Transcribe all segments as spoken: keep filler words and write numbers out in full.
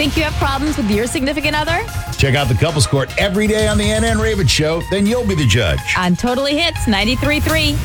Think you have problems with your significant other? Check out the Couples Court every day on the Ann Ann Ravitch Show. Then you'll be the judge. On Totally Hits ninety-three point three.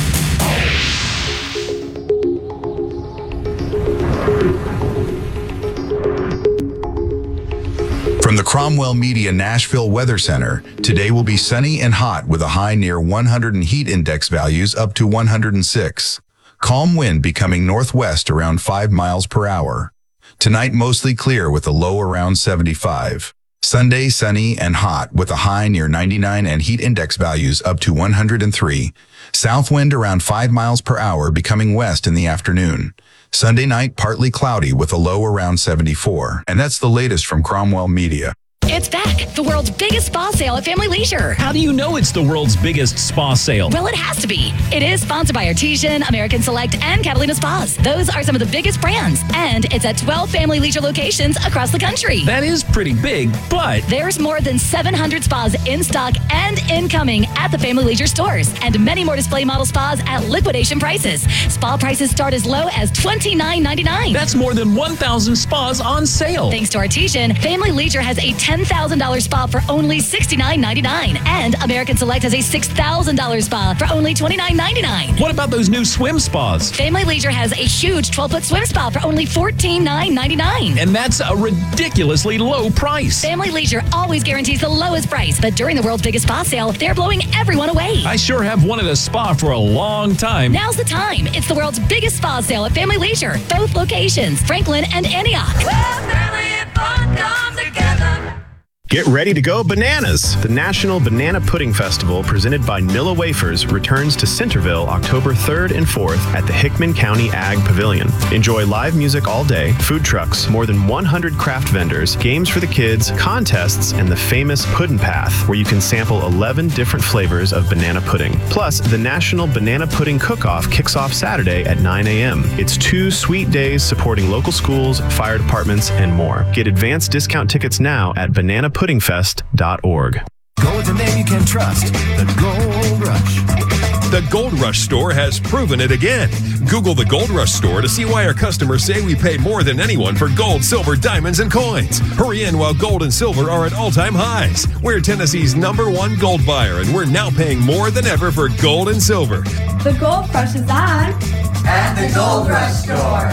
From the Cromwell Media Nashville Weather Center, today will be sunny and hot with a high near one hundred and heat index values up to one hundred six. Calm wind becoming northwest around five miles per hour. Tonight mostly clear with a low around seventy-five. Sunday sunny and hot with a high near ninety-nine and heat index values up to one hundred three. South wind around five miles per hour becoming west in the afternoon. Sunday night partly cloudy with a low around seventy-four. And that's the latest from Cromwell Media. It's back, the world's biggest spa sale at Family Leisure. How do you know it's the world's biggest spa sale? Well, it has to be. It is sponsored by Artesian, American Select, and Catalina Spas. Those are some of the biggest brands. And it's at twelve Family Leisure locations across the country. That is pretty big, but there's more than seven hundred spas in stock and incoming at the Family Leisure stores. And many more display model spas at liquidation prices. Spa prices start as low as twenty-nine ninety-nine. That's more than one thousand spas on sale. Thanks to Artesian, Family Leisure has a ten thousand dollars spa for only sixty-nine ninety-nine. And American Select has a six thousand dollars spa for only twenty-nine ninety-nine. What about those new swim spas? Family Leisure has a huge twelve-foot swim spa for only fourteen ninety-nine. And that's a ridiculously low price. Family Leisure always guarantees the lowest price, but during the world's biggest spa sale, they're blowing everyone away. I sure have wanted a spa for a long time. Now's the time. It's the world's biggest spa sale at Family Leisure. Both locations, Franklin and Antioch. Well, family and fun come together. Get ready to go bananas! The National Banana Pudding Festival, presented by Nilla Wafers, returns to Centerville October third and fourth at the Hickman County Ag Pavilion. Enjoy live music all day, food trucks, more than one hundred craft vendors, games for the kids, contests, and the famous Puddin' Path, where you can sample eleven different flavors of banana pudding. Plus, the National Banana Pudding Cook-Off kicks off Saturday at nine a.m. It's two sweet days supporting local schools, fire departments, and more. Get advanced discount tickets now at banana pudding fest dot org. Go with the name you can trust, the Gold Rush. The Gold Rush store has proven it again. Google the Gold Rush store to see why our customers say we pay more than anyone for gold, silver, diamonds, and coins. Hurry in while gold and silver are at all-time highs. We're Tennessee's number one gold buyer, and we're now paying more than ever for gold and silver. The Gold Rush is on at the Gold Rush store.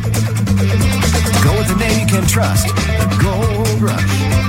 Go with the name you can trust, the Gold Rush.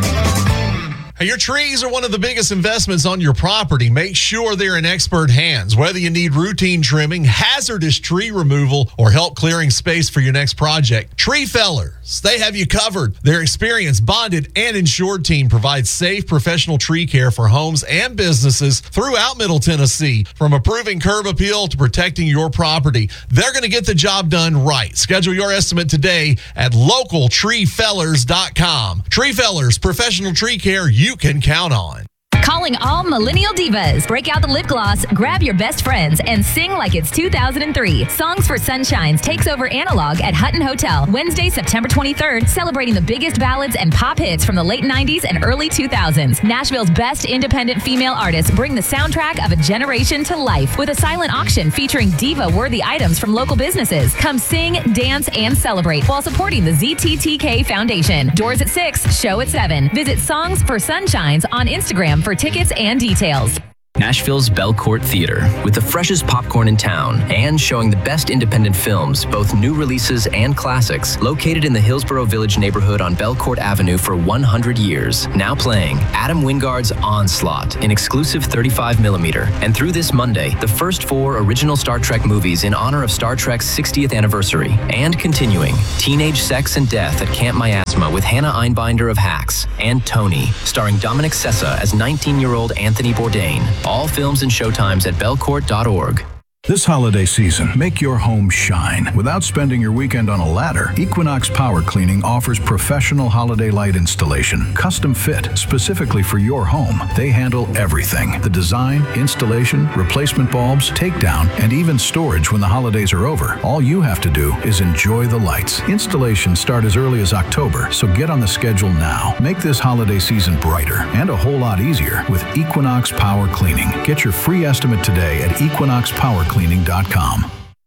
Your trees are one of the biggest investments on your property. Make sure they're in expert hands. Whether you need routine trimming, hazardous tree removal, or help clearing space for your next project, Tree Fellers, they have you covered. Their experienced, bonded, and insured team provides safe, professional tree care for homes and businesses throughout Middle Tennessee. From approving curb appeal to protecting your property, they're going to get the job done right. Schedule your estimate today at local tree fellers dot com. Tree Fellers, professional tree care you can count on. Calling all millennial divas. Break out the lip gloss, grab your best friends, and sing like it's two thousand three. Songs for Sunshines takes over Analog at Hutton Hotel, Wednesday, September twenty-third, celebrating the biggest ballads and pop hits from the late nineties and early two thousands. Nashville's best independent female artists bring the soundtrack of a generation to life with a silent auction featuring diva-worthy items from local businesses. Come sing, dance, and celebrate while supporting the Z T T K Foundation. Doors at six, show at seven. Visit Songs for Sunshines on Instagram for tickets and details. Nashville's Belcourt Theater, with the freshest popcorn in town and showing the best independent films, both new releases and classics, located in the Hillsborough Village neighborhood on Belcourt Avenue for one hundred years. Now playing Adam Wingard's Onslaught in exclusive thirty-five millimeter. And through this Monday, the first four original Star Trek movies in honor of Star Trek's sixtieth anniversary. And continuing, Teenage Sex and Death at Camp Miasma with Hannah Einbinder of Hacks, and Tony, starring Dominic Sessa as nineteen-year-old Anthony Bourdain. All films and showtimes at belcourt dot org. This holiday season, make your home shine without spending your weekend on a ladder. Equinox Power Cleaning offers professional holiday light installation, custom fit specifically for your home. They handle everything: the design, installation, replacement bulbs, takedown, and even storage when the holidays are over. All you have to do is enjoy the lights. Installations start as early as October, so get on the schedule now. Make this holiday season brighter and a whole lot easier with Equinox Power Cleaning. Get your free estimate today at equinox power cleaning dot com.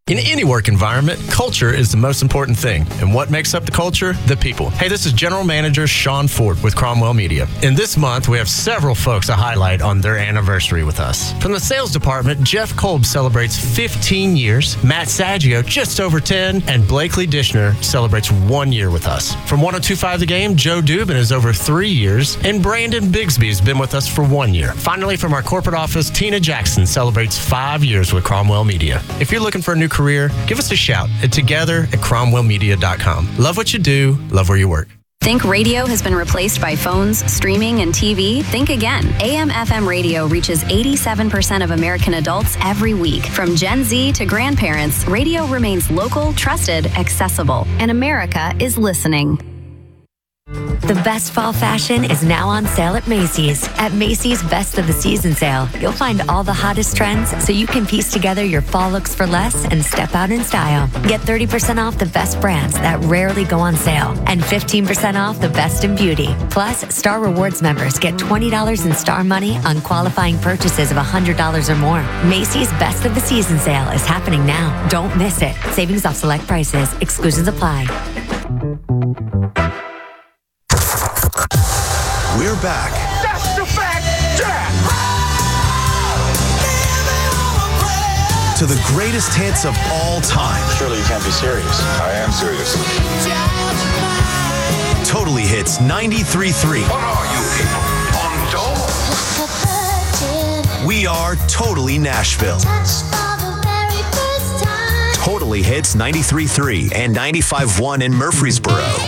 In any work environment, culture is the most important thing. And what makes up the culture? The people. Hey, this is General Manager Sean Ford with Cromwell Media. And this month, we have several folks to highlight on their anniversary with us. From the sales department, Jeff Kolb celebrates fifteen years, Matt Saggio just over ten, and Blakely Dishner celebrates one year with us. From one oh two point five The Game, Joe Dubin is over three years, and Brandon Bigsby has been with us for one year. Finally, from our corporate office, Tina Jackson celebrates five years with Cromwell Media. If you're looking for a new career, give us a shout at together at cromwell media dot com. Love what you do, love where you work. Think radio has been replaced by phones, streaming, and T V? Think again. A M F M radio reaches eighty-seven percent of American adults every week. From Gen Z to grandparents, radio remains local, trusted, accessible, and America is listening. The best fall fashion is now on sale at Macy's. At Macy's Best of the Season sale, you'll find all the hottest trends so you can piece together your fall looks for less and step out in style. Get thirty percent off the best brands that rarely go on sale and fifteen percent off the best in beauty. Plus, Star Rewards members get twenty dollars in Star Money on qualifying purchases of one hundred dollars or more. Macy's Best of the Season sale is happening now. Don't miss it. Savings off select prices. Exclusions apply. We're back. That's the fact, Jack! To the greatest hits of all time. Surely you can't be serious. I am serious. Totally Hits ninety-three point three. What are you people? On dope? We are Totally Nashville. Totally Hits ninety-three point three and ninety-five point one in Murfreesboro.